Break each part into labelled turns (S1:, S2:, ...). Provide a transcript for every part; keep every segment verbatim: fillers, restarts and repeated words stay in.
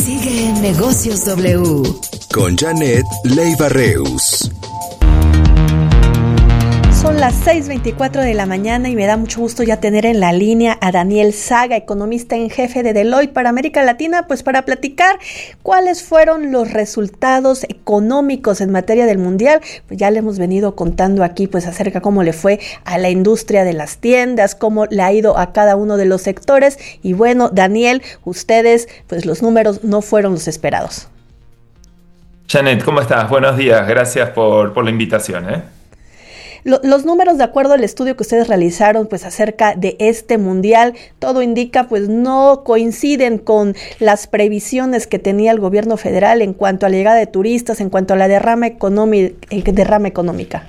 S1: Sigue en Negocios W
S2: con Janet Leiva Reus.
S3: Son las seis veinticuatro de la mañana y me da mucho gusto ya tener en la línea a Daniel Saga, economista en jefe de Deloitte para América Latina, pues para platicar cuáles fueron los resultados económicos en materia del Mundial. Pues ya le hemos venido contando aquí pues acerca cómo le fue a la industria de las tiendas, cómo le ha ido a cada uno de los sectores. Y bueno, Daniel, ustedes, pues los números no fueron los esperados.
S4: Janet, ¿cómo estás? Buenos días, gracias por, por la invitación, ¿eh?
S3: Los números, de acuerdo al estudio que ustedes realizaron pues acerca de este mundial, todo indica pues no coinciden con las previsiones que tenía el gobierno federal en cuanto a la llegada de turistas, en cuanto a la derrama económica, derrama económica.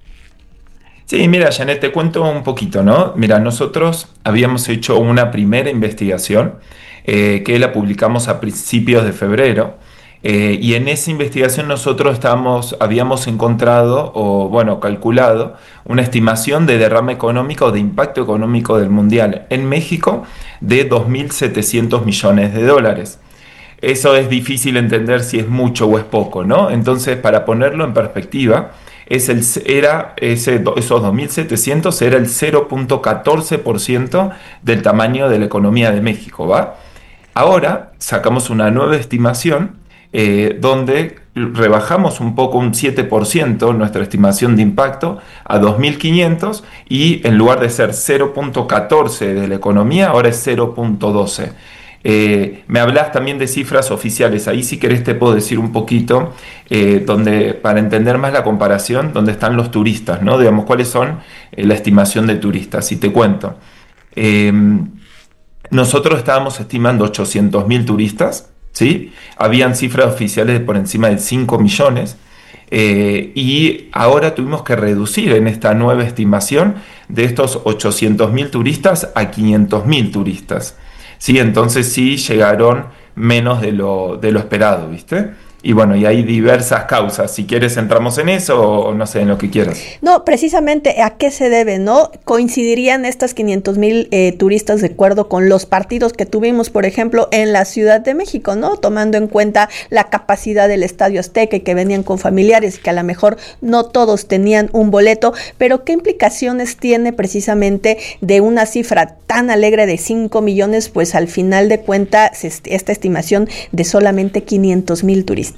S4: Sí, mira, Janet, te cuento un poquito, ¿no? Mira, nosotros habíamos hecho una primera investigación eh, que la publicamos a principios de febrero. Eh, y en esa investigación nosotros estábamos, habíamos encontrado o bueno, calculado una estimación de derrama económica o de impacto económico del Mundial en México de dos mil setecientos millones de dólares. Eso es difícil entender si es mucho o es poco, ¿no? Entonces, para ponerlo en perspectiva, es el, era ese, esos dos mil setecientos era el cero punto catorce por ciento del tamaño de la economía de México, ¿va? Ahora sacamos una nueva estimación Eh, donde rebajamos un poco, un siete por ciento, nuestra estimación de impacto a dos mil quinientos y en lugar de ser cero punto catorce de la economía, ahora es cero punto doce. Eh, me hablas también de cifras oficiales, ahí si querés te puedo decir un poquito, eh, donde, para entender más la comparación, dónde están los turistas, ¿no? Digamos, cuáles son eh, la estimación de turistas, y te cuento. Eh, nosotros estábamos estimando ochocientos mil turistas, ¿sí? Habían cifras oficiales de por encima de cinco millones eh, y ahora tuvimos que reducir en esta nueva estimación de estos ochocientos mil turistas a quinientos mil turistas, ¿sí? Entonces sí llegaron menos de lo, de lo esperado, ¿viste? Y bueno, y hay diversas causas. Si quieres entramos en eso o no sé, en lo que quieras.
S3: No, precisamente, ¿a qué se debe, no? ¿Coincidirían estas quinientos mil eh, turistas de acuerdo con los partidos que tuvimos, por ejemplo, en la Ciudad de México, ¿no? Tomando en cuenta la capacidad del Estadio Azteca y que venían con familiares y que a lo mejor no todos tenían un boleto, pero ¿qué implicaciones tiene precisamente de una cifra tan alegre de cinco millones, pues al final de cuentas esta estimación de solamente quinientos mil turistas?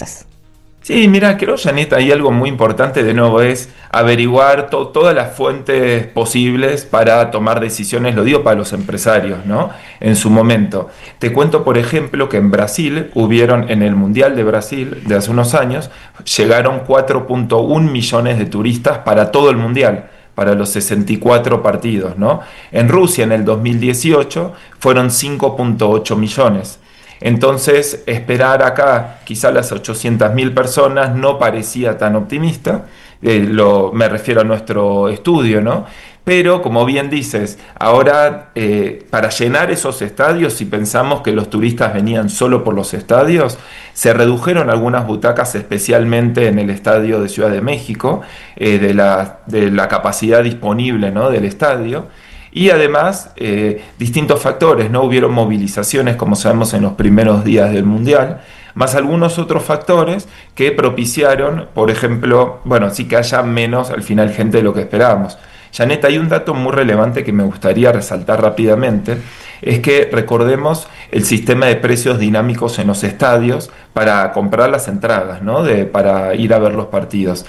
S4: Sí, mira, creo, Janet, hay algo muy importante de nuevo, es averiguar to- todas las fuentes posibles para tomar decisiones, lo digo para los empresarios, ¿no? En su momento. Te cuento, por ejemplo, que en Brasil hubieron, en el Mundial de Brasil de hace unos años, llegaron cuatro punto uno millones de turistas para todo el Mundial, para los sesenta y cuatro partidos, ¿no? En Rusia, en el dos mil dieciocho, fueron cinco punto ocho millones. Entonces, esperar acá quizá las ochocientas mil personas no parecía tan optimista, eh, lo, me refiero a nuestro estudio, ¿no? Pero, como bien dices, ahora eh, para llenar esos estadios, si pensamos que los turistas venían solo por los estadios, se redujeron algunas butacas, especialmente en el estadio de Ciudad de México, eh, de, la, de la capacidad disponible, ¿no? Del estadio. Y además, eh, distintos factores, ¿no? Hubieron movilizaciones, como sabemos, en los primeros días del Mundial, más algunos otros factores que propiciaron, por ejemplo, bueno, sí que haya menos, al final, gente de lo que esperábamos. Janet, hay un dato muy relevante que me gustaría resaltar rápidamente, es que recordemos el sistema de precios dinámicos en los estadios para comprar las entradas, ¿no? De, para ir a ver los partidos.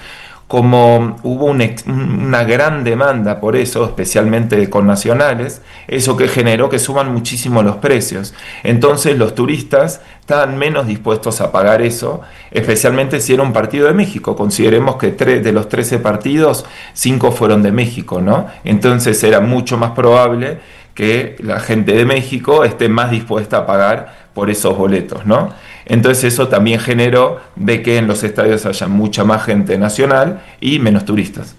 S4: Como hubo un ex, una gran demanda por eso, especialmente con nacionales, eso que generó que suban muchísimo los precios. Entonces los turistas estaban menos dispuestos a pagar eso, especialmente si era un partido de México. Consideremos que tres, de los trece partidos, cinco fueron de México, ¿no? Entonces era mucho más probable que la gente de México esté más dispuesta a pagar por esos boletos, ¿no? Entonces eso también generó de que en los estadios haya mucha más gente nacional y menos turistas.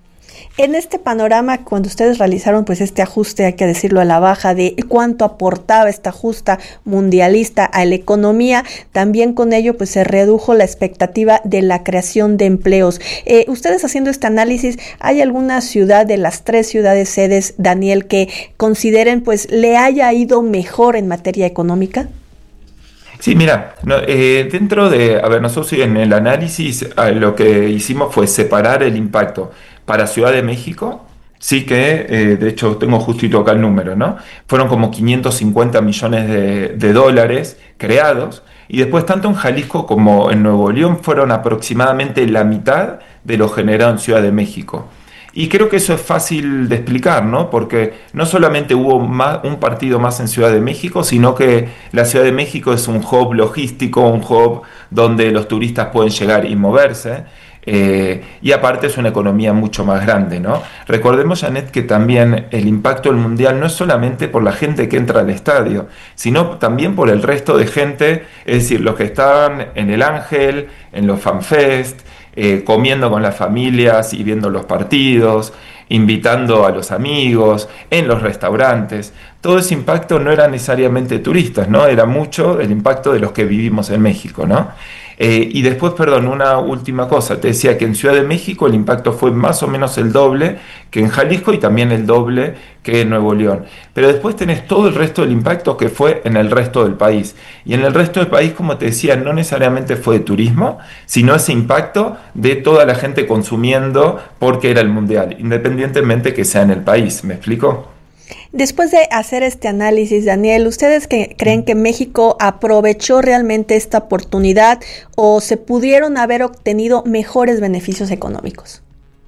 S3: En este panorama, cuando ustedes realizaron pues este ajuste, hay que decirlo a la baja, de cuánto aportaba esta justa mundialista a la economía, también con ello pues se redujo la expectativa de la creación de empleos. Eh, ustedes haciendo este análisis, ¿hay alguna ciudad de las tres ciudades sedes, Daniel, que consideren pues le haya ido mejor en materia económica?
S4: Sí, mira, no, eh, dentro de, a ver, nosotros en el análisis eh, lo que hicimos fue separar el impacto para Ciudad de México. Sí que, eh, de hecho, tengo justito acá el número, ¿no? Fueron como quinientos cincuenta millones de, de dólares creados, y después tanto en Jalisco como en Nuevo León fueron aproximadamente la mitad de lo generado en Ciudad de México. Y creo que eso es fácil de explicar, ¿no? Porque no solamente hubo más, un partido más en Ciudad de México, sino que la Ciudad de México es un hub logístico, un hub donde los turistas pueden llegar y moverse. Eh, y aparte es una economía mucho más grande, ¿no? Recordemos, Janet, que también el impacto del Mundial no es solamente por la gente que entra al estadio, sino también por el resto de gente, es decir, los que estaban en el Ángel, en los FanFest, Eh, comiendo con las familias y viendo los partidos, invitando a los amigos, en los restaurantes. Todo ese impacto no era necesariamente turistas, ¿no? Era mucho el impacto de los que vivimos en México, ¿no? Eh, y después, perdón, una última cosa. Te decía que en Ciudad de México el impacto fue más o menos el doble que en Jalisco y también el doble que en Nuevo León. Pero después tenés todo el resto del impacto que fue en el resto del país. Y en el resto del país, como te decía, no necesariamente fue de turismo, sino ese impacto de toda la gente consumiendo porque era el Mundial, independientemente que sea en el país. ¿Me explico?
S3: Después de hacer este análisis, Daniel, ¿ustedes que creen que México aprovechó realmente esta oportunidad o se pudieron haber obtenido mejores beneficios económicos?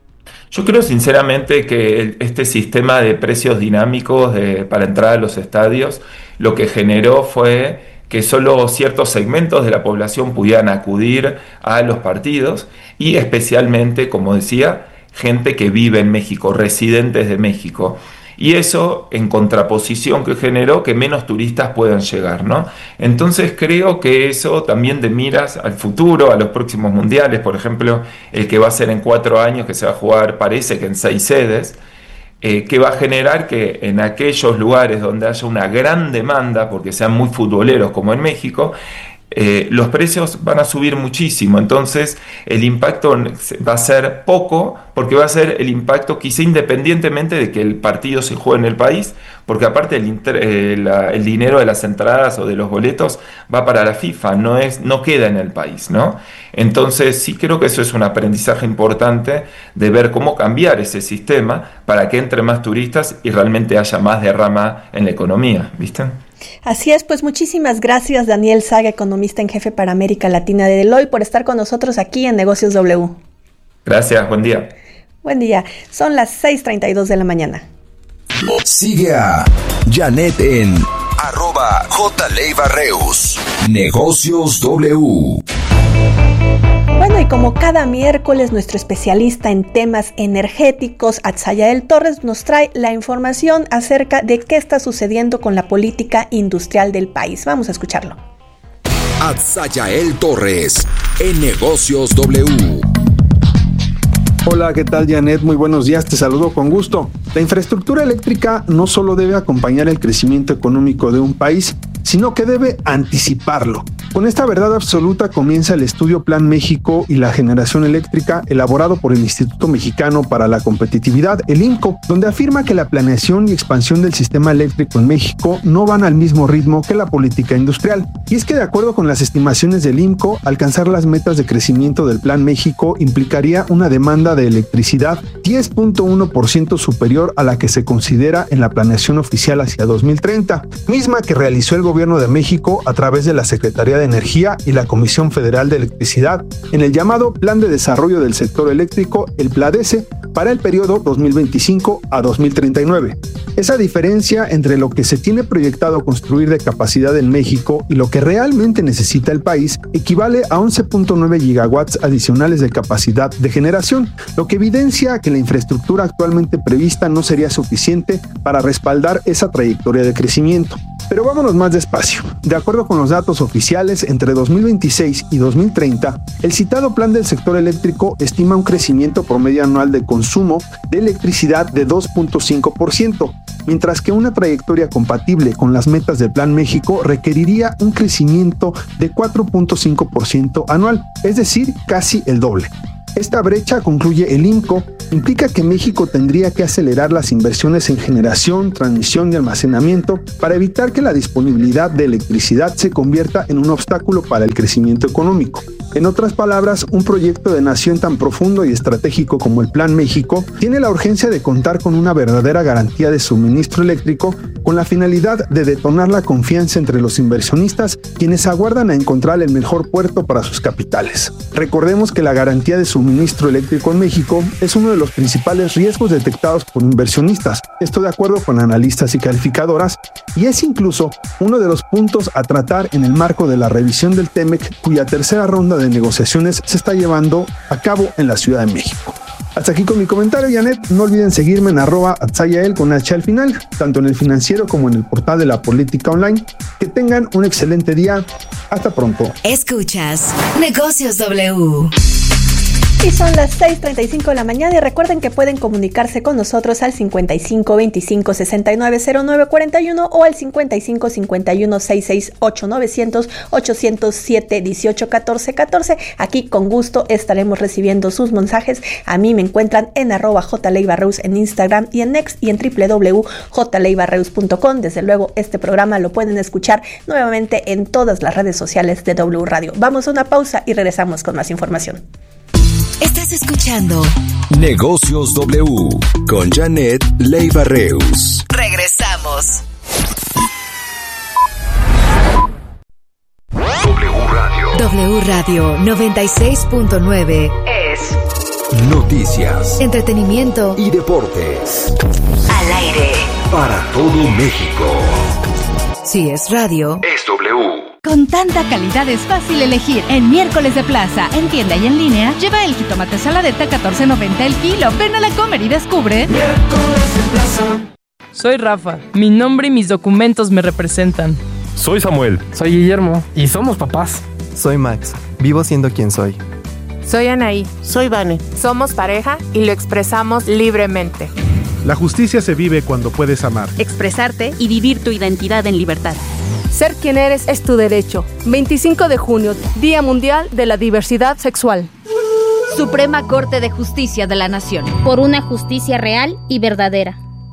S4: Yo creo sinceramente que el, este sistema de precios dinámicos de, para entrar a los estadios lo que generó fue que solo ciertos segmentos de la población pudieran acudir a los partidos y especialmente, como decía, gente que vive en México, residentes de México. Y eso en contraposición que generó que menos turistas puedan llegar, ¿no? Entonces creo que eso también de miras al futuro, a los próximos mundiales, por ejemplo, el que va a ser en cuatro años, que se va a jugar, parece que en seis sedes, eh, que va a generar que en aquellos lugares donde haya una gran demanda, porque sean muy futboleros como en México, Eh, los precios van a subir muchísimo, entonces el impacto va a ser poco, porque va a ser el impacto quizá independientemente de que el partido se juegue en el país, porque aparte el, inter, eh, la, el dinero de las entradas o de los boletos va para la FIFA, no, es, no queda en el país, ¿no? Entonces sí creo que eso es un aprendizaje importante de ver cómo cambiar ese sistema para que entre más turistas y realmente haya más derrama en la economía, ¿viste?
S3: Así es, pues muchísimas gracias, Daniel Saga, economista en jefe para América Latina de Deloitte, por estar con nosotros aquí en Negocios W.
S4: Gracias, buen día.
S3: Buen día, son las seis treinta y dos de la mañana.
S2: Sigue a Janet en arroba jleivarreus. Negocios W.
S3: Bueno, y como cada miércoles, nuestro especialista en temas energéticos, Atzayael Torres, nos trae la información acerca de qué está sucediendo con la política industrial del país. Vamos a escucharlo.
S2: Atzayael Torres, en Negocios W.
S5: Hola, ¿qué tal, Janet? Muy buenos días, te saludo con gusto. La infraestructura eléctrica no solo debe acompañar el crecimiento económico de un país, sino que debe anticiparlo. Con esta verdad absoluta comienza el estudio Plan México y la Generación Eléctrica, elaborado por el Instituto Mexicano para la Competitividad, el I M C O, donde afirma que la planeación y expansión del sistema eléctrico en México no van al mismo ritmo que la política industrial. Y es que, de acuerdo con las estimaciones del I M C O, alcanzar las metas de crecimiento del Plan México implicaría una demanda de electricidad diez punto uno por ciento superior a la que se considera en la planeación oficial hacia dos mil treinta, misma que realizó el Gobierno de México a través de la Secretaría de Energía y la Comisión Federal de Electricidad en el llamado Plan de Desarrollo del Sector Eléctrico, el PLADESE, para el periodo dos mil veinticinco a dos mil treinta y nueve. Esa diferencia entre lo que se tiene proyectado construir de capacidad en México y lo que realmente necesita el país equivale a once punto nueve gigawatts adicionales de capacidad de generación, lo que evidencia que la infraestructura actualmente prevista no sería suficiente para respaldar esa trayectoria de crecimiento. Pero vámonos más despacio. De acuerdo con los datos oficiales, entre dos mil veintiséis y dos mil treinta, el citado plan del sector eléctrico estima un crecimiento promedio anual de consumo de electricidad de dos punto cinco por ciento, mientras que una trayectoria compatible con las metas del Plan México requeriría un crecimiento de cuatro punto cinco por ciento anual, es decir, casi el doble. Esta brecha, concluye el I M C O, implica que México tendría que acelerar las inversiones en generación, transmisión y almacenamiento para evitar que la disponibilidad de electricidad se convierta en un obstáculo para el crecimiento económico. En otras palabras, un proyecto de nación tan profundo y estratégico como el Plan México tiene la urgencia de contar con una verdadera garantía de suministro eléctrico con la finalidad de detonar la confianza entre los inversionistas, quienes aguardan a encontrar el mejor puerto para sus capitales. Recordemos que la garantía de suministro eléctrico en México es uno de los principales riesgos detectados por inversionistas, esto de acuerdo con analistas y calificadoras, y es incluso uno de los puntos a tratar en el marco de la revisión del TEMEC, cuya tercera ronda de negociaciones se está llevando a cabo en la Ciudad de México. Hasta aquí con mi comentario, Janet. No olviden seguirme en arroba atzayael con H al final, tanto en el Financiero como en el portal de la Política Online. Que tengan un excelente día. Hasta pronto.
S1: Escuchas Negocios W.
S3: Y son las seis treinta y cinco de la mañana y recuerden que pueden comunicarse con nosotros al cincuenta y cinco veinticinco sesenta y nueve cero nueve cuarenta y uno o al cincuenta y cinco cincuenta y uno sesenta y seis ocho novecientos ochocientos siete dieciocho catorce catorce. Aquí con gusto estaremos recibiendo sus mensajes. A mí me encuentran en arroba jleivareus en Instagram y en Next y en doble u doble u doble u punto j leivareus punto com. Desde luego este programa lo pueden escuchar nuevamente en todas las redes sociales de W Radio. Vamos a una pausa y regresamos con más información.
S1: Estás escuchando
S2: Negocios W con Janet Leiva Reus.
S1: Regresamos.
S2: W Radio.
S1: W Radio noventa y seis punto nueve es
S2: Noticias,
S1: entretenimiento
S2: y deportes.
S1: Al aire.
S2: Para todo México.
S1: Si es radio,
S2: Es W.
S6: Con tanta calidad es fácil elegir. En Miércoles de Plaza, en tienda y en línea, lleva el jitomate saladeta catorce noventa el kilo. Ven a la Comer y descubre.
S7: Miércoles de Plaza.
S8: Soy Rafa. Mi nombre y mis documentos me representan.
S9: Soy Samuel.
S10: Soy Guillermo. Y somos papás.
S11: Soy Max. Vivo siendo quien soy.
S12: Soy Anaí.
S13: Soy Vane.
S12: Somos pareja y lo expresamos libremente.
S14: La justicia se vive cuando puedes amar,
S15: expresarte y vivir tu identidad en libertad.
S16: Ser quien eres es tu derecho. veinticinco de junio, Día Mundial de la Diversidad Sexual.
S15: Suprema Corte de Justicia de la Nación.
S17: Por una justicia real y verdadera.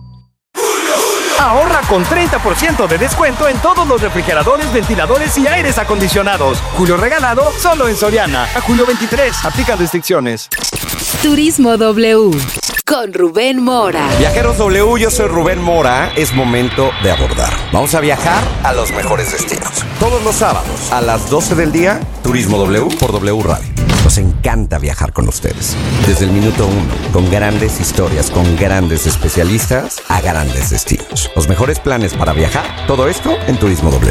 S18: Ahorra con treinta por ciento de descuento en todos los refrigeradores, ventiladores y aires acondicionados. Julio regalado solo en Soriana. A julio veintitrés. Aplican restricciones.
S1: Turismo W con Rubén Mora.
S19: Viajeros W, yo soy Rubén Mora. Es momento de abordar. Vamos a viajar a los mejores destinos. Todos los sábados a las doce del día, Turismo W por W Radio. Nos encanta viajar con ustedes. Desde el minuto uno, con grandes historias, con grandes especialistas a grandes destinos. Los mejores planes para viajar, todo esto en Turismo W.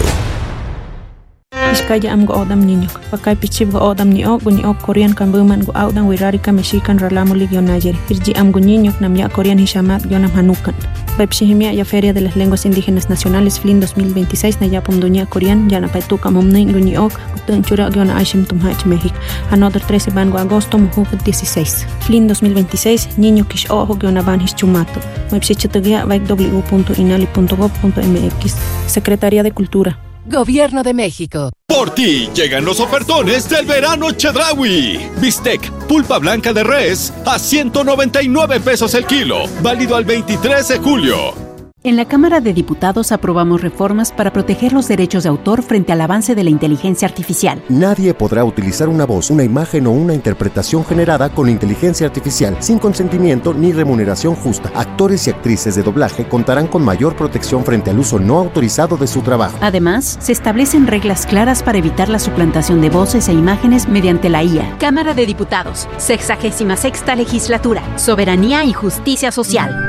S20: Iskaya am go odam niño, pakai pichib go odam ni ok ni ok Korean kan buman go audan wirarika mexican ralamo ligio nayer. Irji am go niño nam ya Korean hishamat yonam hanukan. Bepshihimia ya Feria de las Lenguas Indígenas Nacionales Flin dos mil veintiséis na ya pomdunia Korean ya na paituka momne nguni ok utun chura yona aishim tumhach México. Another trece van go agosto mujuk dieciséis. Flin dos mil veintiséis niño kish ojo yona van his chumato. Websitetugia vai w punto inali punto gob punto m x. Secretaría de Cultura.
S1: Gobierno de México.
S21: Por ti llegan los ofertones del verano Chedraui. Bistec, pulpa blanca de res a ciento noventa y nueve pesos el kilo. Válido al veintitrés de julio.
S22: En la Cámara de Diputados aprobamos reformas para proteger los derechos de autor frente al avance de la inteligencia artificial.
S23: Nadie podrá utilizar una voz, una imagen o una interpretación generada con inteligencia artificial sin consentimiento ni remuneración justa. Actores y actrices de doblaje contarán con mayor protección frente al uso no autorizado de su trabajo.
S22: Además, se establecen reglas claras para evitar la suplantación de voces e imágenes mediante la I A.
S15: Cámara de Diputados, sexagésima sexta legislatura, soberanía y justicia social.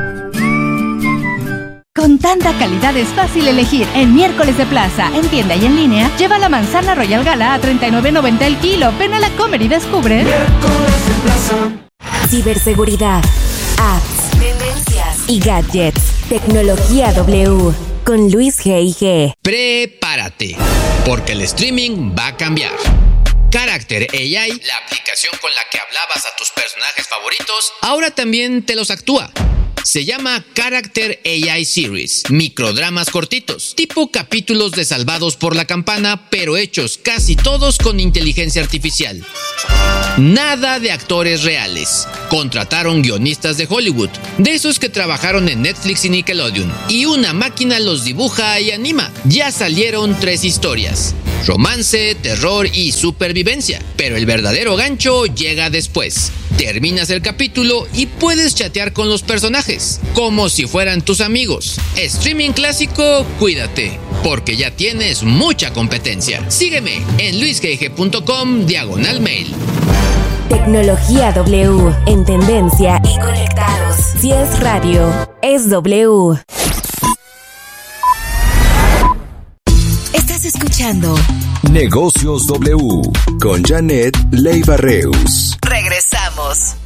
S6: Con tanta calidad es fácil elegir. En Miércoles de Plaza, en tienda y en línea, lleva la manzana Royal Gala a treinta y nueve noventa el kilo. Ven a la Comer y descubre.
S7: Miércoles de Plaza.
S1: Ciberseguridad, apps, tendencias y gadgets. Tecnología W con Luis G I G.
S24: Prepárate, porque el streaming va a cambiar. Character A I, la aplicación con la que hablabas a tus personajes favoritos, ahora también te los actúa. Se llama Character A I Series, microdramas cortitos, tipo capítulos de Salvados por la Campana, pero hechos casi todos con inteligencia artificial. Nada de actores reales. Contrataron guionistas de Hollywood, de esos que trabajaron en Netflix y Nickelodeon, y una máquina los dibuja y anima. Ya salieron tres historias: romance, terror y supervivencia. Pero el verdadero gancho llega después. Terminas el capítulo y puedes chatear con los personajes, como si fueran tus amigos. Streaming clásico, cuídate, porque ya tienes mucha competencia. Sígueme en luisgg punto com diagonal mail.
S1: Tecnología W, en tendencia y conectados. Si es radio, es W. Estás escuchando
S2: Negocios W con Janet Leiva Reus.
S1: Regresamos.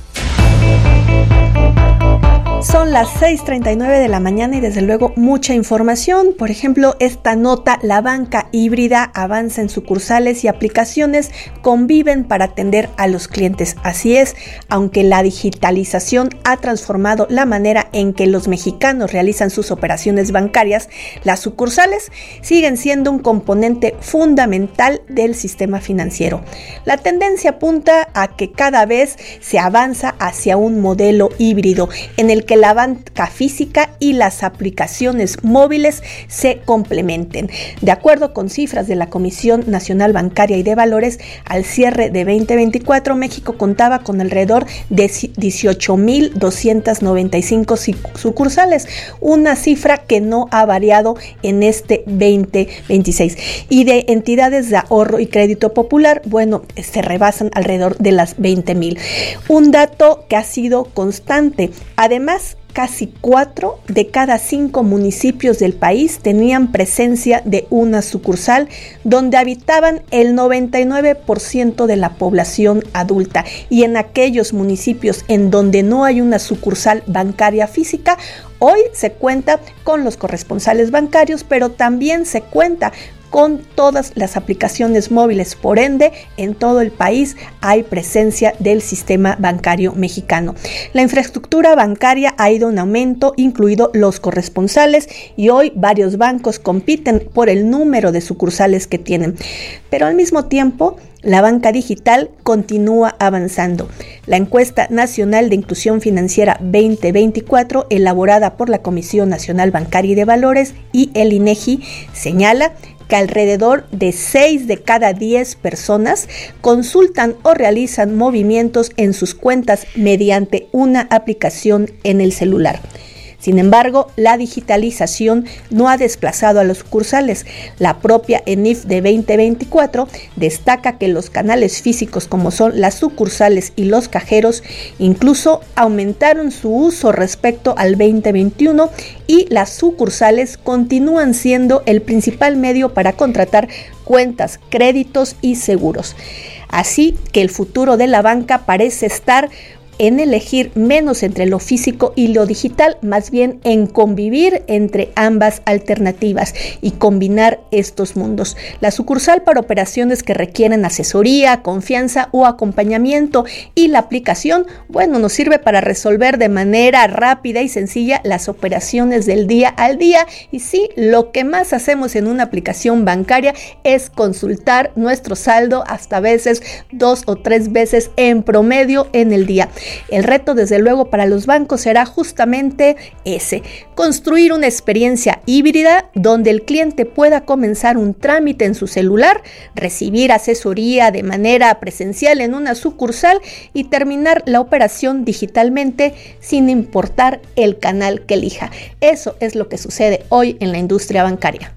S3: Son las seis treinta y nueve de la mañana y desde luego mucha información. Por ejemplo, esta nota: la banca híbrida avanza en sucursales y aplicaciones conviven para atender a los clientes. Así es, aunque la digitalización ha transformado la manera en que los mexicanos realizan sus operaciones bancarias, las sucursales siguen siendo un componente fundamental del sistema financiero. La tendencia apunta a que cada vez se avanza hacia un modelo híbrido en el que la banca física y las aplicaciones móviles se complementen. De acuerdo con cifras de la Comisión Nacional Bancaria y de Valores, al cierre de veinte veinticuatro, México contaba con alrededor de dieciocho mil doscientas noventa y cinco sucursales, una cifra que no ha variado en este veinte veintiséis. Y de entidades de ahorro y crédito popular, bueno, se rebasan alrededor de las veinte mil. Un dato que ha sido constante. Además, casi cuatro de cada cinco municipios del país tenían presencia de una sucursal, donde habitaban el noventa y nueve por ciento de la población adulta. Y en aquellos municipios en donde no hay una sucursal bancaria física, hoy se cuenta con los corresponsales bancarios, pero también se cuenta con todas las aplicaciones móviles. Por ende, en todo el país hay presencia del sistema bancario mexicano. La infraestructura bancaria ha ido en aumento, incluido los corresponsales, y hoy varios bancos compiten por el número de sucursales que tienen. Pero al mismo tiempo, la banca digital continúa avanzando. La encuesta nacional de inclusión financiera veinte veinticuatro, elaborada por la Comisión Nacional Bancaria y de Valores y el INEGI, señala que alrededor de seis de cada diez personas consultan o realizan movimientos en sus cuentas mediante una aplicación en el celular. Sin embargo, la digitalización no ha desplazado a los sucursales. La propia ENIF de veinte veinticuatro destaca que los canales físicos, como son las sucursales y los cajeros, incluso aumentaron su uso respecto al veinte veintiuno, y las sucursales continúan siendo el principal medio para contratar cuentas, créditos y seguros. Así que el futuro de la banca parece estar en elegir menos entre lo físico y lo digital, más bien en convivir entre ambas alternativas y combinar estos mundos. La sucursal para operaciones que requieren asesoría, confianza o acompañamiento, y la aplicación, bueno, nos sirve para resolver de manera rápida y sencilla las operaciones del día al día. Y sí, lo que más hacemos en una aplicación bancaria es consultar nuestro saldo hasta a veces dos o tres veces en promedio en el día. El reto, desde luego, para los bancos será justamente ese: construir una experiencia híbrida donde el cliente pueda comenzar un trámite en su celular, recibir asesoría de manera presencial en una sucursal y terminar la operación digitalmente, sin importar el canal que elija. Eso es lo que sucede hoy en la industria bancaria.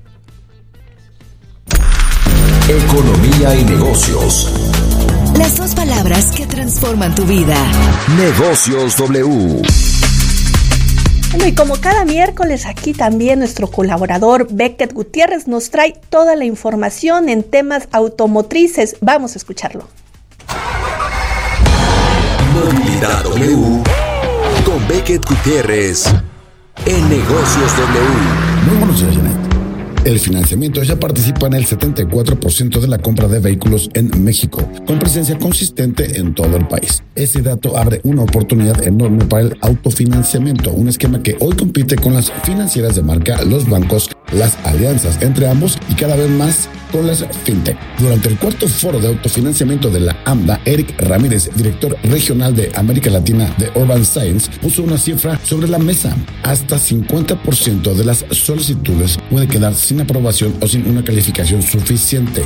S2: Economía y negocios.
S1: Las dos palabras que transforman tu vida.
S2: Negocios W.
S3: Bueno, y como cada miércoles, aquí también nuestro colaborador Beckett Gutiérrez nos trae toda la información en temas automotrices. Vamos a escucharlo.
S2: Movilidad W con Beckett Gutiérrez en Negocios W.
S4: Muy buenos días, Janet. El financiamiento ya participa en el setenta y cuatro por ciento de la compra de vehículos en México, con presencia consistente en todo el país. Ese dato abre una oportunidad enorme para el autofinanciamiento, un esquema que hoy compite con las financieras de marca, los bancos, las alianzas entre ambos y cada vez más con las fintech. Durante el cuarto foro de autofinanciamiento de la AMDA, Eric Ramírez, director regional de América Latina de Urban Science, puso una cifra sobre la mesa. Hasta cincuenta por ciento de las solicitudes puede quedar sin aprobación o sin una calificación suficiente.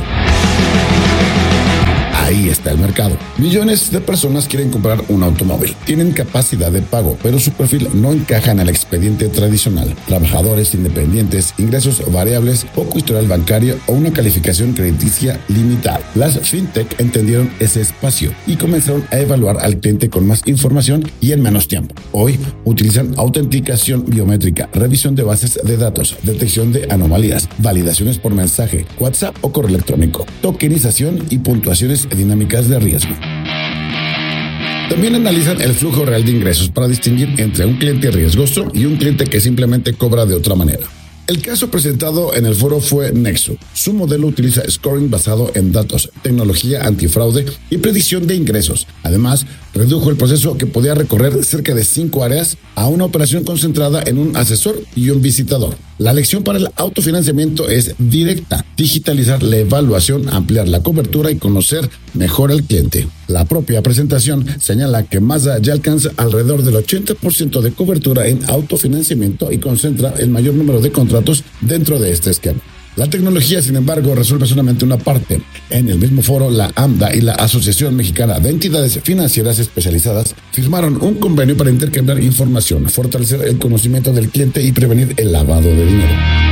S4: Ahí está el mercado. Millones de personas quieren comprar un automóvil. Tienen capacidad de pago, pero su perfil no encaja en el expediente tradicional. Trabajadores independientes, ingresos variables, poco historial bancario o una calificación crediticia limitada. Las fintech entendieron ese espacio y comenzaron a evaluar al cliente con más información y en menos tiempo. Hoy utilizan autenticación biométrica, revisión de bases de datos, detección de anomalías, validaciones por mensaje, WhatsApp o correo electrónico, tokenización y puntuaciones dinámicas de riesgo. También analizan el flujo real de ingresos para distinguir entre un cliente riesgoso y un cliente que simplemente cobra de otra manera. El caso presentado en el foro fue Nexo. Su modelo utiliza scoring basado en datos, tecnología antifraude y predicción de ingresos. Además, redujo el proceso que podía recorrer cerca de cinco áreas a una operación concentrada en un asesor y un visitador. La lección para el autofinanciamiento es directa: digitalizar la evaluación, ampliar la cobertura y conocer mejor al cliente. La propia presentación señala que Mazda ya alcanza alrededor del ochenta por ciento de cobertura en autofinanciamiento y concentra el mayor número de contratos dentro de este esquema. La tecnología, sin embargo, resuelve solamente una parte. En el mismo foro, la AMDA y la Asociación Mexicana de Entidades Financieras Especializadas firmaron un convenio para intercambiar información, fortalecer el conocimiento del cliente y prevenir el lavado de dinero.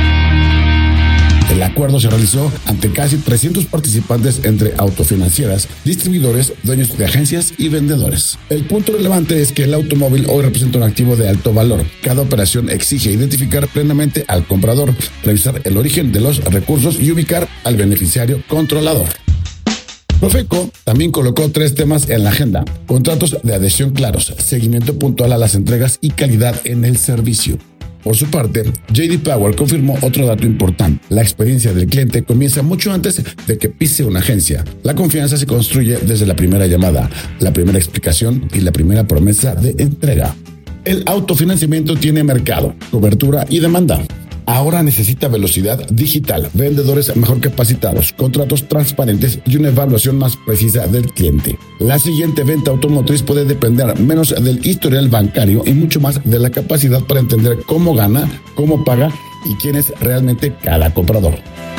S4: El acuerdo se realizó ante casi trescientos participantes entre autofinancieras, distribuidores, dueños de agencias y vendedores. El punto relevante es que el automóvil hoy representa un activo de alto valor. Cada operación exige identificar plenamente al comprador, revisar el origen de los recursos y ubicar al beneficiario controlador. Profeco también colocó tres temas en la agenda: contratos de adhesión claros, seguimiento puntual a las entregas y calidad en el servicio. Por su parte, J D Power confirmó otro dato importante: la experiencia del cliente comienza mucho antes de que pise una agencia. La confianza se construye desde la primera llamada, la primera explicación y la primera promesa de entrega. El autofinanciamiento tiene mercado, cobertura y demanda. Ahora necesita velocidad digital, vendedores mejor capacitados, contratos transparentes y una evaluación más precisa del cliente. La siguiente venta automotriz puede depender menos del historial bancario y mucho más de la capacidad para entender cómo gana, cómo paga y quién es realmente cada comprador.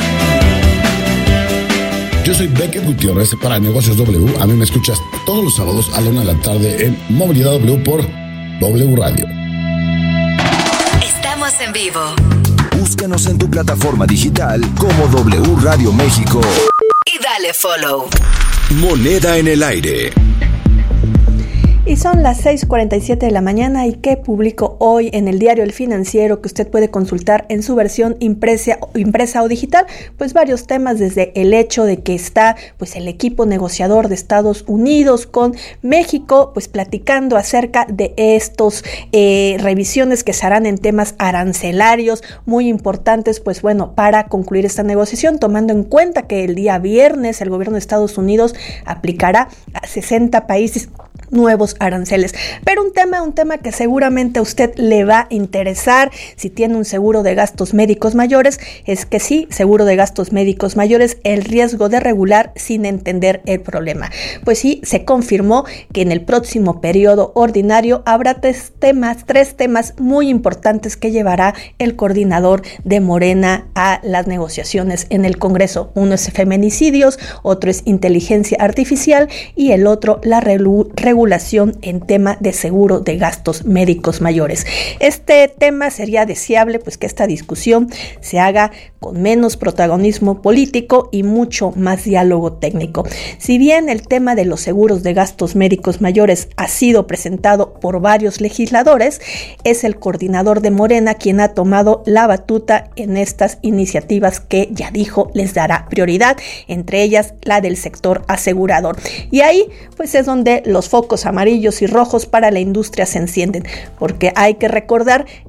S4: Yo soy Becker Gutiérrez para Negocios W. A mí me escuchas todos los sábados a la una de la tarde en Movilidad W por W Radio.
S1: Estamos en vivo.
S2: Búscanos en tu plataforma digital como W Radio México.
S1: Y dale follow.
S2: Moneda en el aire.
S3: Y son las seis cuarenta y siete de la mañana y que publico hoy en el diario El Financiero, que usted puede consultar en su versión impresa, impresa o digital, pues varios temas, desde el hecho de que está pues el equipo negociador de Estados Unidos con México, pues platicando acerca de estos eh, revisiones que se harán en temas arancelarios muy importantes, pues bueno, para concluir esta negociación, tomando en cuenta que el día viernes el gobierno de Estados Unidos aplicará a sesenta países nuevos aranceles. Pero un tema, un tema que seguramente a usted le va a interesar si tiene un seguro de gastos médicos mayores, es que sí, seguro de gastos médicos mayores, el riesgo de regular sin entender el problema. Pues sí, se confirmó que en el próximo periodo ordinario habrá tres temas, tres temas muy importantes que llevará el coordinador de Morena a las negociaciones en el Congreso. Uno es feminicidios, otro es inteligencia artificial y el otro la regulación regulación en tema de seguro de gastos médicos mayores. Este tema sería deseable pues que esta discusión se haga con menos protagonismo político y mucho más diálogo técnico. Si bien el tema de los seguros de gastos médicos mayores ha sido presentado por varios legisladores, es el coordinador de Morena quien ha tomado la batuta en estas iniciativas que ya dijo les dará prioridad, entre ellas la del sector asegurador. Y ahí pues es donde los focos amarillos y rojos para la industria se encienden, porque hay que recordar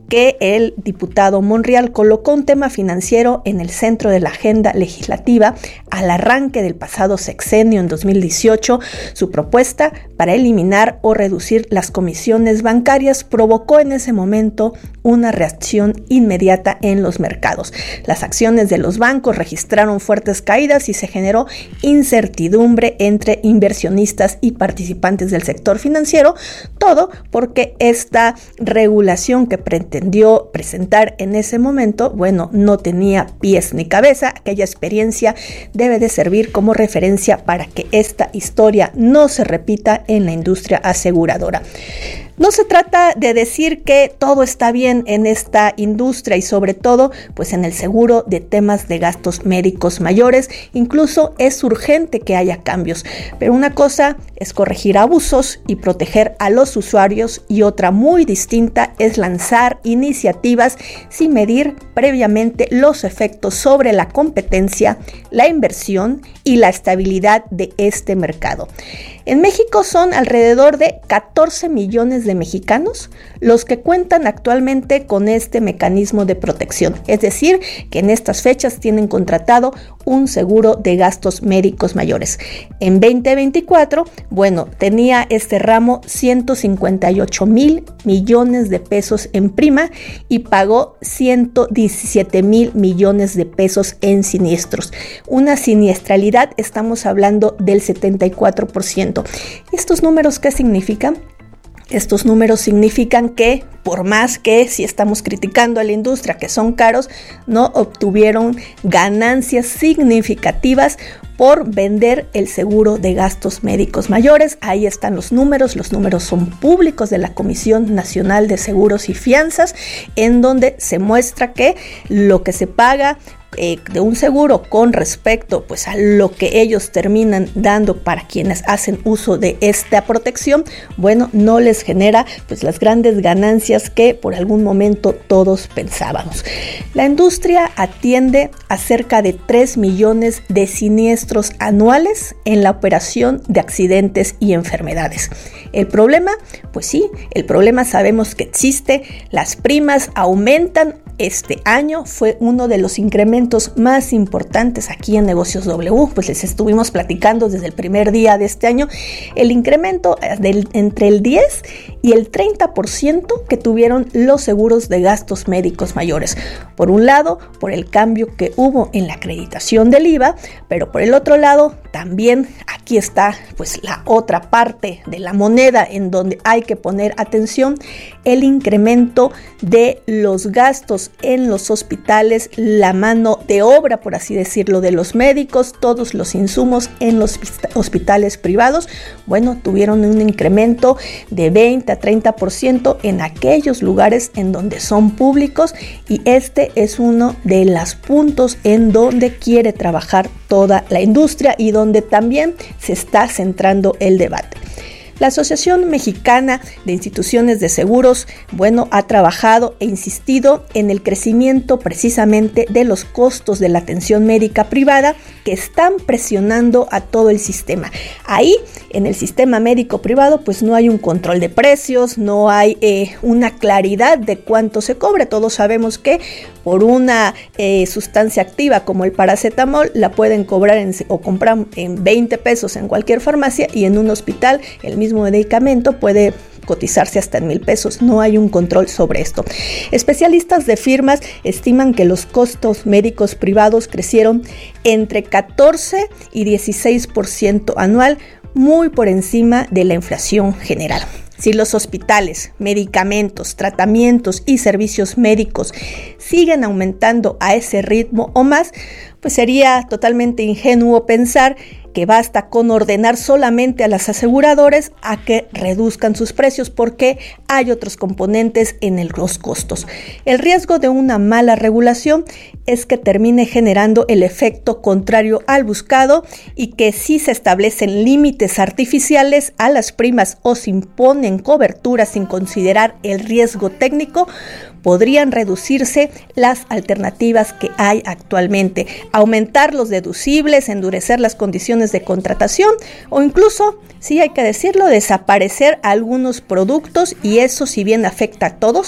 S3: que el diputado Monreal colocó un tema financiero en el centro de la agenda legislativa al arranque del pasado sexenio en dos mil dieciocho. Su propuesta para eliminar o reducir las comisiones bancarias provocó en ese momento una reacción inmediata en los mercados. Las acciones de los bancos registraron fuertes caídas y se generó incertidumbre entre inversionistas y participantes del sector financiero, todo porque esta regulación que pretendió presentar en ese momento, bueno, no tenía pies ni cabeza. Aquella experiencia debe de servir como referencia para que esta historia no se repita en la industria aseguradora. No se trata de decir que todo está bien en esta industria y sobre todo pues en el seguro de temas de gastos médicos mayores. Incluso es urgente que haya cambios, pero una cosa es corregir abusos y proteger a los usuarios y otra muy distinta es lanzar iniciativas sin medir previamente los efectos sobre la competencia, la inversión y la estabilidad de este mercado. En México son alrededor de catorce millones de mexicanos los que cuentan actualmente con este mecanismo de protección, es decir, que en estas fechas tienen contratado un seguro de gastos médicos mayores. En veinte veinticuatro, bueno, tenía este ramo ciento cincuenta y ocho mil millones de pesos en prima y pagó ciento diecisiete mil millones de pesos en siniestros. Una siniestralidad, estamos hablando del setenta y cuatro por ciento. ¿Estos números qué significan? Estos números significan que, por más que si estamos criticando a la industria que son caros, no obtuvieron ganancias significativas por vender el seguro de gastos médicos mayores. Ahí están los números, los números son públicos de la Comisión Nacional de Seguros y Fianzas, en donde se muestra que lo que se paga Eh, de un seguro con respecto pues a lo que ellos terminan dando para quienes hacen uso de esta protección, bueno, no les genera pues las grandes ganancias que por algún momento todos pensábamos. La industria atiende a cerca de tres millones de siniestros anuales en la operación de accidentes y enfermedades. El problema, pues sí, el problema sabemos que existe, las primas aumentan. Este año fue uno de los incrementos más importantes aquí en Negocios W, pues les estuvimos platicando desde el primer día de este año, el incremento del, entre el diez y el treinta por ciento que tuvieron los seguros de gastos médicos mayores. Por un lado, por el cambio que hubo en la acreditación del I V A, pero por el otro lado, también aquí está pues la otra parte de la moneda en donde hay que poner atención, el incremento de los gastos en los hospitales, la mano de obra, por así decirlo, de los médicos, todos los insumos en los hospitales privados, bueno, tuvieron un incremento de veinte a treinta por ciento en aquellos lugares en donde son públicos y este es uno de los puntos en donde quiere trabajar toda la industria y donde también se está centrando el debate. La Asociación Mexicana de Instituciones de Seguros, bueno, ha trabajado e insistido en el crecimiento precisamente de los costos de la atención médica privada que están presionando a todo el sistema. Ahí, en el sistema médico privado, pues no hay un control de precios, no hay eh, una claridad de cuánto se cobre. Todos sabemos que por una eh, sustancia activa como el paracetamol la pueden cobrar en, o comprar en veinte pesos en cualquier farmacia y en un hospital el mismo medicamento puede cotizarse hasta en mil pesos. No hay un control sobre esto. Especialistas de firmas estiman que los costos médicos privados crecieron entre catorce y dieciséis por ciento anual, muy por encima de la inflación general. Si los hospitales, medicamentos, tratamientos y servicios médicos siguen aumentando a ese ritmo o más, pues sería totalmente ingenuo pensar que basta con ordenar solamente a las aseguradoras a que reduzcan sus precios porque hay otros componentes en el, los costos. El riesgo de una mala regulación es que termine generando el efecto contrario al buscado y que si se establecen límites artificiales a las primas o se imponen coberturas sin considerar el riesgo técnico, podrían reducirse las alternativas que hay actualmente, aumentar los deducibles, endurecer las condiciones de contratación o incluso, sí hay que decirlo, desaparecer algunos productos y eso, si bien afecta a todos,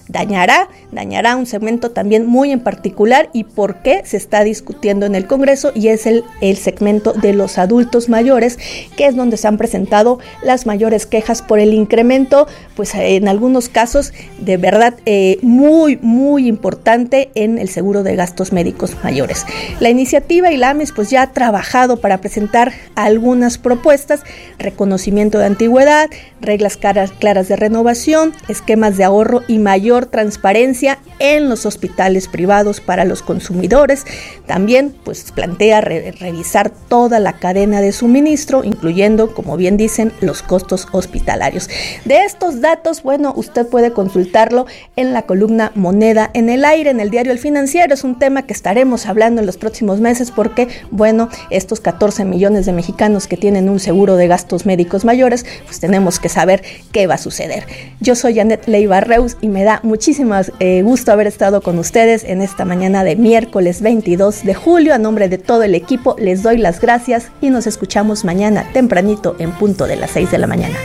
S3: dañará, dañará un segmento también muy en particular y por qué se está discutiendo en el Congreso, y es el, el segmento de los adultos mayores, que es donde se han presentado las mayores quejas por el incremento, pues en algunos casos de verdad eh, muy, muy importante en el seguro de gastos médicos mayores. La iniciativa y la AMIS pues ya ha trabajado para presentar algunas propuestas: reconocimiento de antigüedad, reglas claras, claras de renovación, esquemas de ahorro y mayor transparencia en los hospitales privados para los consumidores. También pues plantea re- revisar toda la cadena de suministro, incluyendo, como bien dicen, los costos hospitalarios. De estos datos, bueno, usted puede consultarlo en la columna Moneda en el Aire, en el diario El Financiero. Es un tema que estaremos hablando en los próximos meses porque, bueno, estos catorce millones de mexicanos que tienen un seguro de gastos médicos mayores, pues tenemos que saber qué va a suceder. Yo soy Janet Leiva Reus y me da muchísimo eh, gusto haber estado con ustedes en esta mañana de miércoles veintidós de julio. A nombre de todo el equipo les doy las gracias y nos escuchamos mañana tempranito en punto de las seis de la mañana.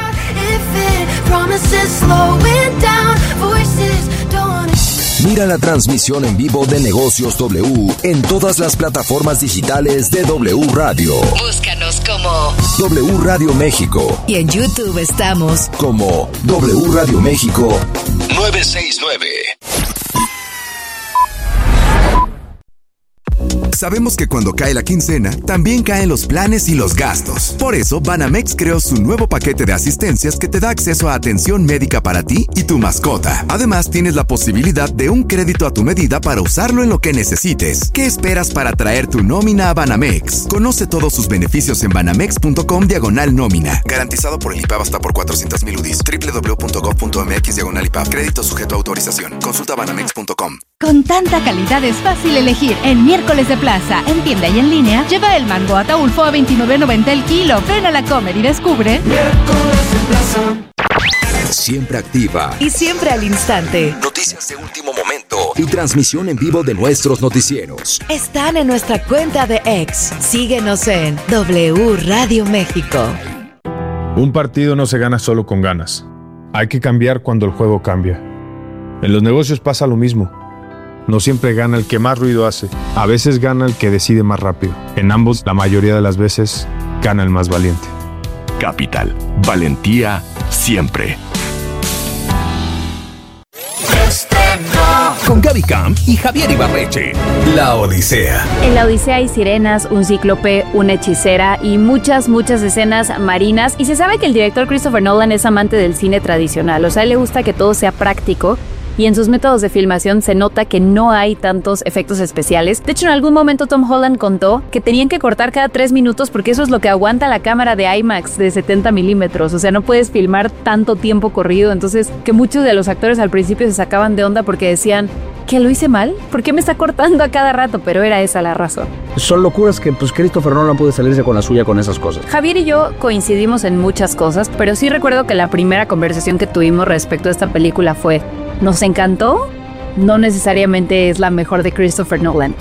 S2: Mira la transmisión en vivo de Negocios W en todas las plataformas digitales de W Radio.
S1: Búscanos como
S2: W Radio México.
S1: Y en YouTube estamos
S2: como W Radio México nueve seis nueve.
S5: Sabemos que cuando cae la quincena, también caen los planes y los gastos. Por eso, Banamex creó su nuevo paquete de asistencias que te da acceso a atención médica para ti y tu mascota. Además, tienes la posibilidad de un crédito a tu medida para usarlo en lo que necesites. ¿Qué esperas para traer tu nómina a Banamex? Conoce todos sus beneficios en banamex.com diagonal nómina. Garantizado por el I P A B hasta por cuatrocientos mil U D I S. doble u doble u doble u punto gov punto m x diagonal I P A B. Crédito sujeto a autorización. Consulta banamex punto com.
S6: Con tanta calidad es fácil elegir. En Miércoles de Plaza, en tienda y en línea, lleva el mango Ataulfo a veintinueve noventa el kilo. Ven a la Comer y descubre.
S7: Miércoles de Plaza.
S2: Siempre activa
S1: y siempre al instante.
S2: Noticias de último momento y transmisión en vivo de nuestros noticieros.
S1: Están en nuestra cuenta de X. Síguenos en W Radio México.
S8: Un partido no se gana solo con ganas. Hay que cambiar cuando el juego cambia. En los negocios pasa lo mismo. No siempre gana el que más ruido hace. A veces gana el que decide más rápido. En ambos, la mayoría de las veces, gana el más valiente.
S9: Capital. Valentía siempre.
S13: Con Gaby Camp y Javier Ibarreche. La Odisea.
S25: En la Odisea hay sirenas, un cíclope, una hechicera y muchas, muchas escenas marinas. Y se sabe que el director Christopher Nolan es amante del cine tradicional. O sea, a él le gusta que todo sea práctico. Y en sus métodos de filmación se nota que no hay tantos efectos especiales. De hecho, en algún momento Tom Holland contó que tenían que cortar cada tres minutos porque eso es lo que aguanta la cámara de IMAX de setenta milímetros. O sea, no puedes filmar tanto tiempo corrido. Entonces, que muchos de los actores al principio se sacaban de onda porque decían, ¿que lo hice mal? ¿Por qué me está cortando a cada rato? Pero era esa la razón.
S26: Son locuras que pues Christopher Nolan puede salirse con la suya con esas cosas.
S25: Javier y yo coincidimos en muchas cosas, pero sí recuerdo que la primera conversación que tuvimos respecto a esta película fue: ¿nos encantó? No necesariamente es la mejor de Christopher Nolan.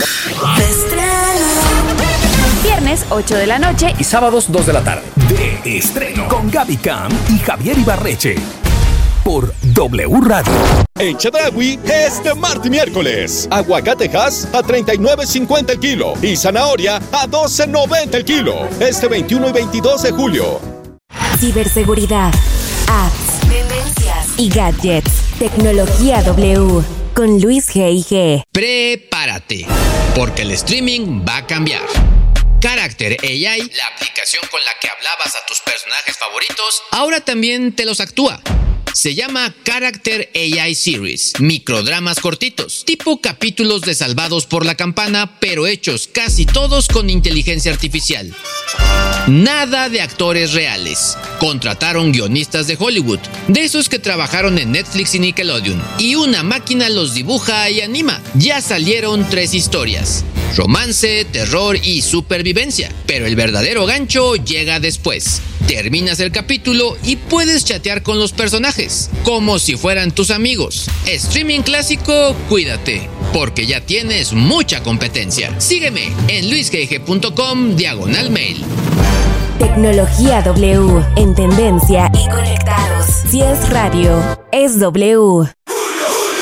S25: Viernes, ocho de la noche.
S13: Y sábados, dos de la tarde. De estreno. Con Gaby Camp y Javier Ibarreche. Por W Radio.
S21: En Chedraui, este martes y miércoles, aguacatejas a treinta y nueve cincuenta el kilo y zanahoria a doce noventa el kilo. Este veintiuno y veintidós de julio.
S1: Ciberseguridad, apps, tendencias y gadgets. Tecnología W con Luis G I G.
S24: Prepárate, porque el streaming va a cambiar. Character A I, la aplicación con la que hablabas a tus personajes favoritos, ahora también te los actúa. Se llama Character A I Series, microdramas cortitos, tipo capítulos de Salvados por la Campana, pero hechos casi todos con inteligencia artificial. Nada de actores reales. Contrataron guionistas de Hollywood, de esos que trabajaron en Netflix y Nickelodeon, y una máquina los dibuja y anima. Ya salieron tres historias: romance, terror y supervivencia. Pero el verdadero gancho llega después. Terminas el capítulo y puedes chatear con los personajes, como si fueran tus amigos. Streaming clásico, cuídate, porque ya tienes mucha competencia. Sígueme en luisgg.com diagonal mail.
S1: Tecnología W, en tendencia y conectados. Si es radio, es W.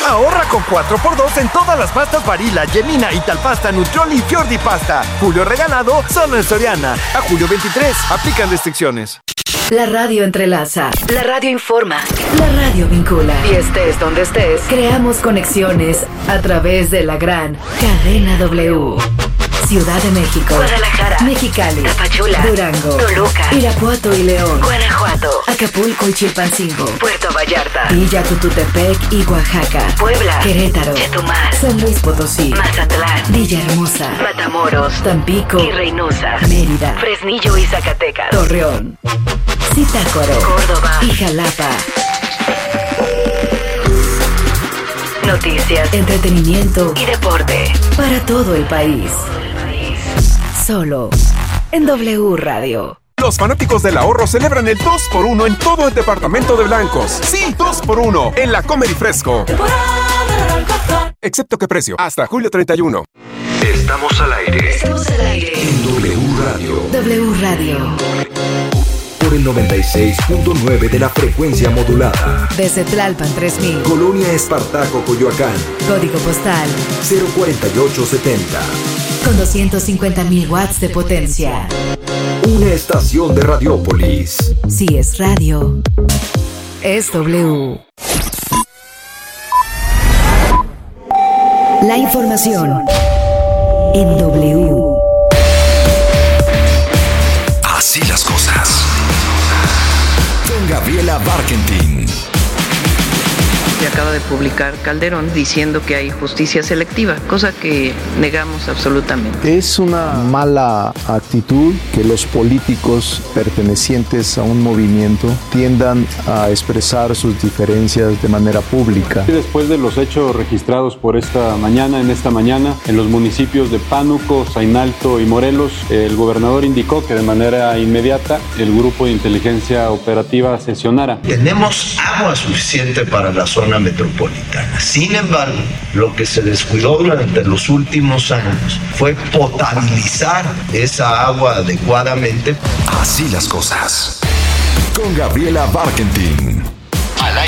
S18: Ahorra con cuatro por dos en todas las pastas Barilla, Gemina, Italpasta, Nutrioli y Fiordi Pasta. Julio regalado solo en Soriana. A julio veintitrés. Aplican restricciones.
S10: La radio entrelaza, la radio informa, la radio vincula. Y estés donde estés, creamos conexiones a través de la gran cadena W. Ciudad de México, Guadalajara, Mexicali, Tapachula, Durango, Toluca, Irapuato y León, Guanajuato, Acapulco y Chilpancingo, Puerto Vallarta, Villa Tututepec y Oaxaca, Puebla, Querétaro, Chetumal, San Luis Potosí, Mazatlán, Villahermosa, Matamoros, Tampico y Reynosa, Mérida, Fresnillo y Zacatecas, Torreón, Zitácuaro, Córdoba y Jalapa. Noticias, entretenimiento y deporte para todo el país. Solo en W Radio.
S11: Los fanáticos del ahorro celebran el dos por uno en todo el departamento de blancos. Sí, dos por uno en la Comer y Fresco. Excepto que precio, hasta julio treinta y uno.
S2: Estamos al aire.
S10: Estamos al aire.
S2: En W Radio.
S10: W Radio.
S2: Por el noventa y seis punto nueve de la frecuencia modulada.
S10: Desde Tlalpan tres mil.
S2: Colonia Espartaco, Coyoacán.
S10: Código postal
S2: cero cuarenta y ocho setenta.
S10: Con doscientos cincuenta mil watts de potencia.
S2: Una estación de Radiópolis.
S10: Si es radio, es W. La información en W.
S2: Así las cosas. Con Gabriela Barkentin.
S12: Se acaba de publicar Calderón diciendo que hay justicia selectiva, cosa que negamos absolutamente.
S14: Es una mala actitud que los políticos pertenecientes a un movimiento tiendan a expresar sus diferencias de manera pública.
S16: Después de los hechos registrados por esta mañana, en esta mañana, en los municipios de Pánuco, Zainalto y Morelos, el gobernador indicó que de manera inmediata el grupo de inteligencia operativa sesionara.
S17: Tenemos agua suficiente para la zona metropolitana. Sin embargo, lo que se descuidó durante los últimos años fue potabilizar esa agua adecuadamente.
S2: Así las cosas. Con Gabriela Barkentin. Al aire.